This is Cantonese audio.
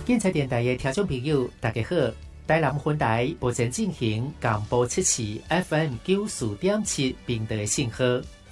建材电台的听众朋友，大家好！台南分台目前进行广播7次 FM 94.7频道的信号。